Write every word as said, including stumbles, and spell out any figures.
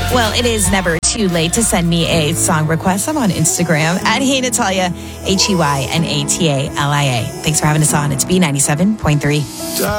Well, it is never too late to send me a song request. I'm on Instagram at Hey Natalia, H E Y N A T A L I A. Thanks for having us on. It's B ninety-seven point three.